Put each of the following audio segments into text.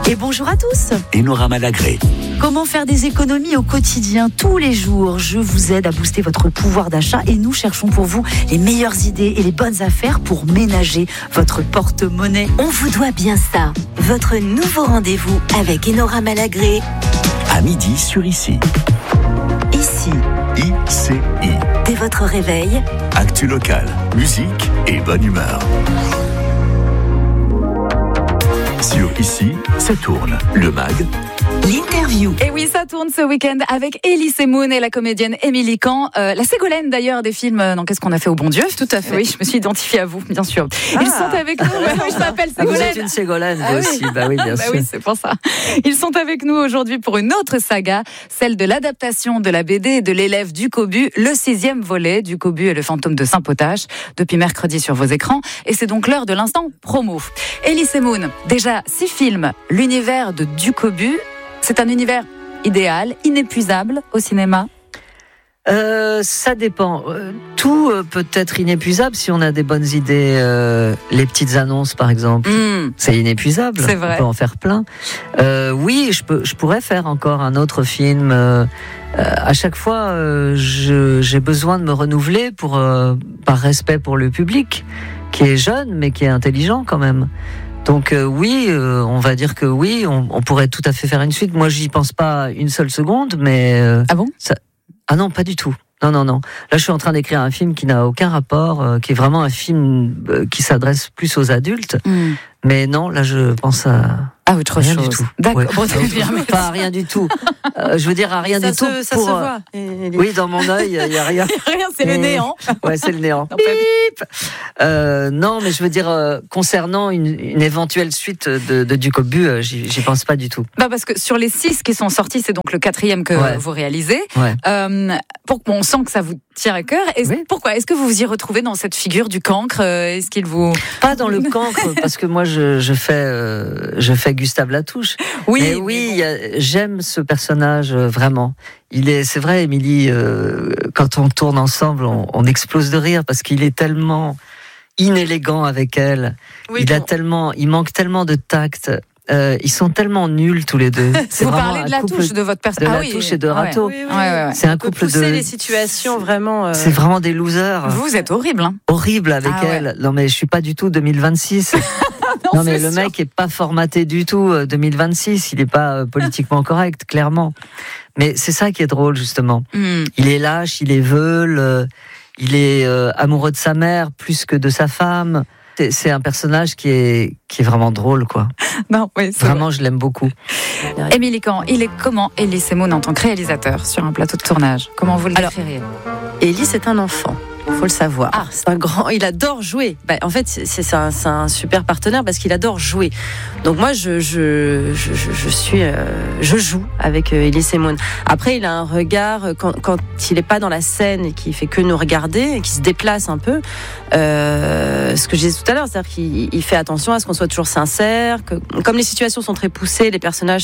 Et bonjour à tous. Enora Malagré. Comment faire des économies au quotidien, tous les jours? Je vous aide à booster votre pouvoir d'achat et nous cherchons pour vous les meilleures idées et les bonnes affaires pour ménager votre porte-monnaie. On vous doit bien ça. Votre nouveau rendez-vous avec Enora Malagré. À midi sur ICI. Ici, ICI. dès votre réveil, Actu locale, musique et bonne humeur. Sur ICI, ça tourne. Le MAG. l'interview. Et oui, ça tourne ce week-end avec Elise Moon et la comédienne Émilie Kahn, la Ségolène d'ailleurs des films dans Qu'est-ce qu'on a fait au bon Dieu. Tout à fait. Oui, je me suis identifiée à vous, bien sûr. Ils sont avec nous. Je m'appelle Vous Ségolène. êtes une Ségolène, vous aussi. Bah oui, bien sûr. Oui, c'est pour ça. Ils sont avec nous aujourd'hui pour une autre saga, celle de l'adaptation de la BD et de l'élève du Cobu, le 6e volet du Cobu et le fantôme de Saint-Potache, depuis mercredi sur vos écrans. Et c'est donc l'heure de l'instant promo. Elise Moon, déjà 6 films, l'univers de Ducobu. C'est un univers idéal, inépuisable au cinéma. Ça dépend. Tout peut être inépuisable si on a des bonnes idées. Les petites annonces, par exemple, c'est inépuisable. C'est vrai. On peut en faire plein. Oui, je pourrais faire encore un autre film. À chaque fois, j'ai besoin de me renouveler par respect pour le public, qui est jeune mais qui est intelligent quand même. Donc oui, on va dire que oui, on pourrait tout à fait faire une suite. Moi, j'y pense pas une seule seconde, mais Ah bon ? Ah non, pas du tout. Non. Là, je suis en train d'écrire un film qui n'a aucun rapport, qui est vraiment un film qui s'adresse plus aux adultes. Mais non, là, je pense à autre rien chose. du tout. D'accord. Ouais. Bon, très bien. Pas à rien du tout. Je veux dire à rien du tout. Ça se voit. Oui, dans mon œil, il y a rien. Rien, c'est le néant. Ouais, c'est le néant. Non, pas- Bip. Non, mais je veux dire concernant une éventuelle suite de Ducobu, j'y pense pas du tout. Parce que sur les 6 qui sont sortis, c'est donc le 4e que Ouais. vous réalisez. Ouais. On sent que ça vous tient à cœur. Oui. Pourquoi ? Est-ce que vous vous y retrouvez dans cette figure du cancre ? Est-ce qu'il vous... Pas dans le cancre, parce que moi je fais Gustave Latouche. Mais oui, j'aime ce personnage vraiment. C'est vrai, Émilie, quand on tourne ensemble, on explose de rire parce qu'il est tellement inélégant avec elle. Oui, Il manque tellement de tact. Ils sont tellement nuls tous les deux. C'est Vous vraiment parlez un de la couple touche de votre personnage. de Latouche et de Rateau. Oui. Ouais. C'est un On peut couple pousser de. les situations vraiment. C'est vraiment des losers. Vous êtes horrible. Hein. Horrible avec Ah ouais. elle. Non mais je suis pas du tout 2026. Non mais c'est le sûr. mec est pas formaté du tout 2026. Il est pas politiquement correct, clairement. Mais c'est ça qui est drôle justement. Il est lâche, il est veule, il est amoureux de sa mère plus que de sa femme. C'est un personnage qui est vraiment drôle, quoi. Non, oui, c'est Vraiment, je l'aime beaucoup. vrai. Émilie Kahn, il est comment Elise Moon en tant que réalisateur sur un plateau de tournage ? Comment vous le Alors, décririez ? Élie, c'est un enfant. Faut le savoir. Ah. C'est un grand. Il adore jouer. En fait, c'est un super partenaire parce qu'il adore jouer. Donc moi, je joue avec Elie Moon. Après, il a un regard quand il n'est pas dans la scène et qu'il fait que nous regarder et qu'il se déplace un peu. Ce que je disais tout à l'heure, c'est-à-dire qu'il fait attention à ce qu'on soit toujours sincère. Que, comme les situations sont très poussées, les personnages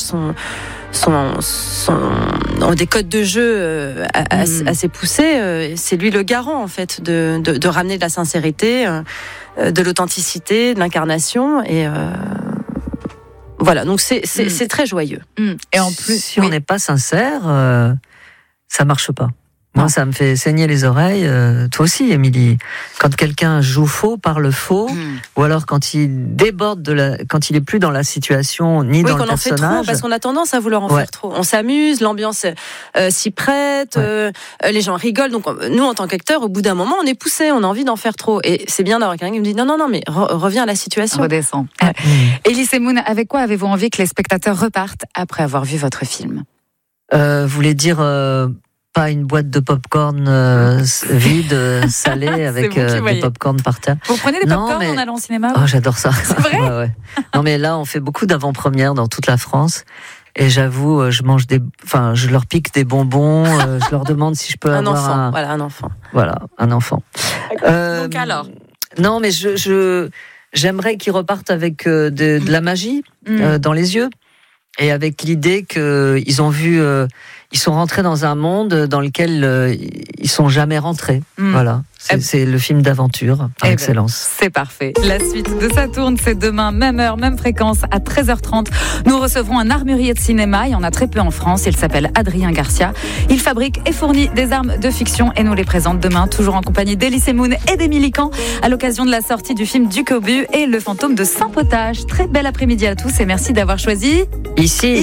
ont des codes de jeu assez poussés. C'est lui le garant en fait de ramener de la sincérité, de l'authenticité, de l'incarnation et voilà. Donc c'est très joyeux. Et en plus, si on n'est pas sincère, ça marche pas. Moi, ça me fait saigner les oreilles. Toi aussi, Émilie. Quand quelqu'un joue faux, parle faux, ou alors quand il déborde quand il est plus dans la situation ni dans le personnage. Oui, qu'on en fait trop, parce qu'on a tendance à vouloir en faire trop. On s'amuse, l'ambiance s'y prête, les gens rigolent. Donc nous, en tant qu'acteurs, au bout d'un moment, on est poussé, on a envie d'en faire trop. Et c'est bien d'avoir quelqu'un qui me dit non, mais reviens à la situation. Redescend. Elise Moon, avec quoi avez-vous envie que les spectateurs repartent après avoir vu votre film ? Vous voulez dire pas une boîte de pop-corn vide, salée, avec des pop-corn par terre. Vous prenez des pop-corn en allant au cinéma ? Oh, j'adore ça. C'est vrai ? Ouais. Non, mais là, on fait beaucoup d'avant-premières dans toute la France. Et j'avoue, je leur pique des bonbons, je leur demande si je peux avoir un enfant. Voilà, un enfant. Donc alors ? Non, mais j'aimerais qu'ils repartent avec de la magie dans les yeux. Et avec l'idée qu'ils ont vu ils sont rentrés dans un monde dans lequel ils sont jamais rentrés. Voilà. C'est le film d'aventure par excellence. C'est parfait. La suite de Ça tourne, c'est demain, même heure, même fréquence, à 13h30. Nous recevrons un armurier de cinéma. Il y en a très peu en France. Il s'appelle Adrien Garcia. Il fabrique et fournit des armes de fiction et nous les présente demain, toujours en compagnie d'Elysée Moon et d'Émilie Camp, à l'occasion de la sortie du film Du Cobu et Le Fantôme de Saint-Potage. Très bel après-midi à tous et merci d'avoir choisi Ici.